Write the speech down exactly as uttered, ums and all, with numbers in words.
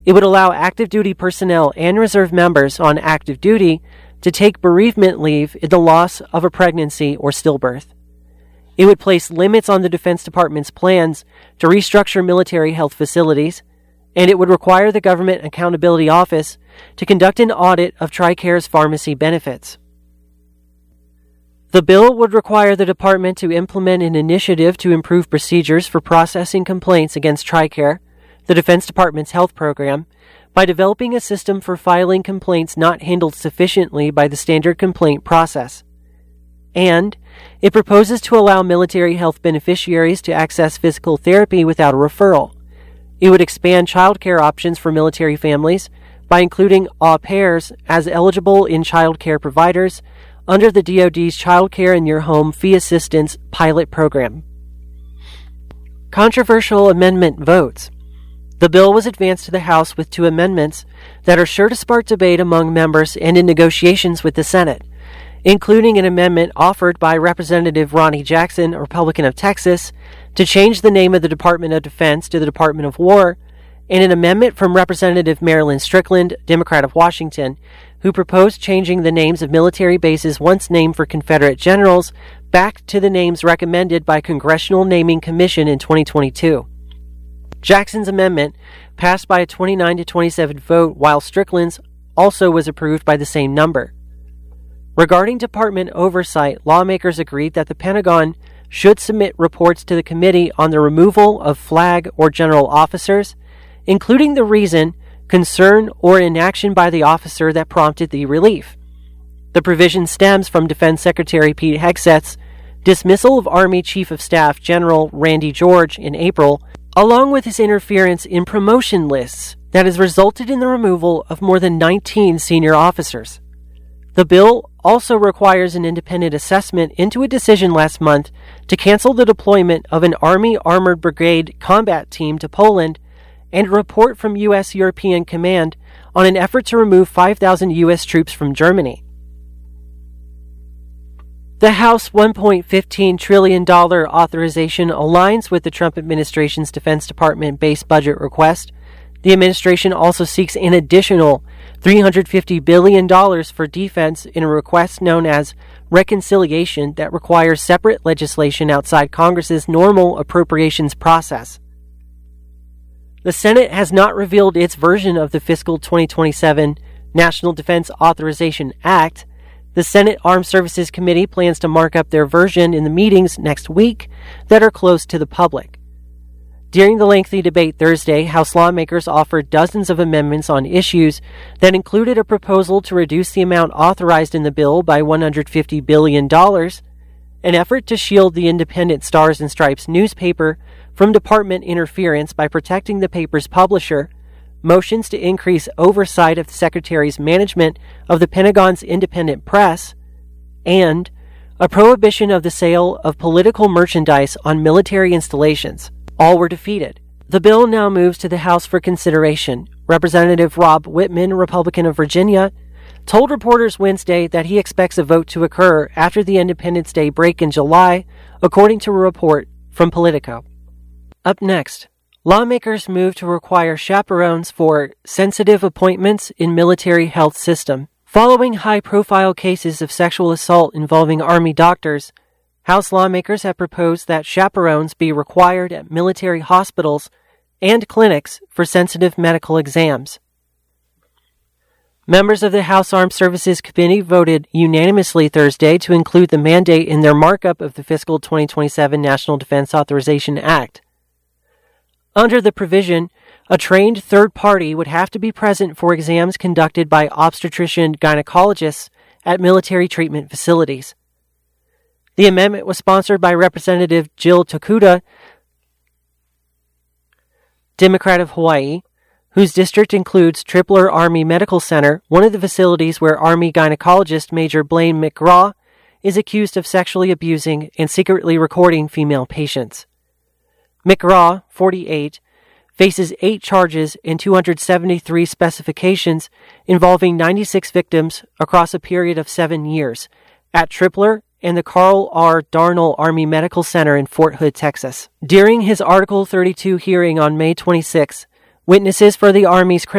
It would allow active duty personnel and reserve members on active duty to take bereavement leave in the loss of a pregnancy or stillbirth. It would place limits on the Defense Department's plans to restructure military health facilities, and it would require the Government Accountability Office to conduct an audit of TRICARE's pharmacy benefits. The bill would require the department to implement an initiative to improve procedures for processing complaints against TRICARE, the Defense Department's health program, by developing a system for filing complaints not handled sufficiently by the standard complaint process. And it proposes to allow military health beneficiaries to access physical therapy without a referral. It would expand child care options for military families by including au pairs as eligible in child care providers under the D O D's Child Care in Your Home Fee Assistance pilot program. Controversial amendment votes. The bill was advanced to the House with two amendments that are sure to spark debate among members and in negotiations with the Senate, including an amendment offered by Representative Ronnie Jackson, a Republican of Texas, to change the name of the Department of Defense to the Department of War, and an amendment from Representative Marilyn Strickland, Democrat of Washington, who proposed changing the names of military bases once named for Confederate generals back to the names recommended by Congressional Naming Commission in twenty twenty-two. Jackson's amendment passed by a twenty-nine to twenty-seven vote, while Strickland's also was approved by the same number. Regarding department oversight, lawmakers agreed that the Pentagon should submit reports to the committee on the removal of flag or general officers, including the reason, concern, or inaction by the officer that prompted the relief. The provision stems from Defense Secretary Pete Hegseth's dismissal of Army Chief of Staff General Randy George in April, along with his interference in promotion lists that has resulted in the removal of more than nineteen senior officers. The bill also requires an independent assessment into a decision last month to cancel the deployment of an Army Armored Brigade combat team to Poland and a report from U S European Command on an effort to remove five thousand U S troops from Germany. The House one point one five trillion dollars authorization aligns with the Trump administration's Defense Department base budget request. The administration also seeks an additional three hundred fifty billion dollars for defense in a request known as reconciliation that requires separate legislation outside Congress's normal appropriations process. The Senate has not revealed its version of the fiscal twenty twenty-seven National Defense Authorization Act. The Senate Armed Services Committee plans to mark up their version in the meetings next week that are closed to the public. During the lengthy debate Thursday, House lawmakers offered dozens of amendments on issues that included a proposal to reduce the amount authorized in the bill by one hundred fifty billion dollars, an effort to shield the independent Stars and Stripes newspaper from department interference by protecting the paper's publisher, motions to increase oversight of the Secretary's management of the Pentagon's independent press, and a prohibition of the sale of political merchandise on military installations. All were defeated. The bill now moves to the House for consideration. Representative Rob Whitman, Republican of Virginia, told reporters Wednesday that he expects a vote to occur after the Independence Day break in July, according to a report from Politico. Up next, lawmakers move to require chaperones for sensitive appointments in military health system. Following high-profile cases of sexual assault involving Army doctors, House lawmakers have proposed that chaperones be required at military hospitals and clinics for sensitive medical exams. Members of the House Armed Services Committee voted unanimously Thursday to include the mandate in their markup of the fiscal twenty twenty-seven National Defense Authorization Act. Under the provision, a trained third party would have to be present for exams conducted by obstetrician gynecologists at military treatment facilities. The amendment was sponsored by Representative Jill Tokuda, Democrat of Hawaii, whose district includes Tripler Army Medical Center, one of the facilities where Army gynecologist Major Blaine McGraw is accused of sexually abusing and secretly recording female patients. McGraw, forty-eight, faces eight charges and two hundred seventy-three specifications involving ninety-six victims across a period of seven years at Tripler and the Carl R. Darnell Army Medical Center in Fort Hood, Texas. During his Article thirty-two hearing on May twenty-sixth, Witnesses for the Army's criminal